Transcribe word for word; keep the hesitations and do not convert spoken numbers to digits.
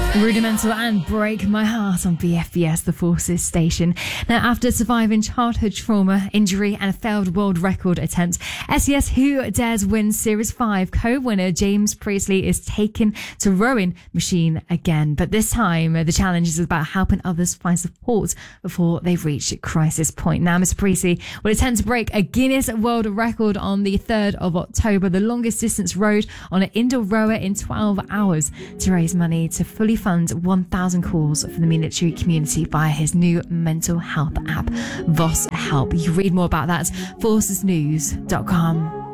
Rudimental and Break My Heart on B F B S, the Forces station. Now, after surviving childhood trauma, injury and a failed world record attempt, S E S Who Dares Win Series five co-winner James Priestley is taken to rowing machine again. But this time, the challenge is about helping others find support before they reach crisis point. Now, Mister Priestley will attempt to break a Guinness World Record on the third of October, the longest distance rowed on an indoor rower in twelve hours, to raise money to fully fund one thousand calls for the military community via his new mental health app, Voss Help. You can read more about that at forces news dot com.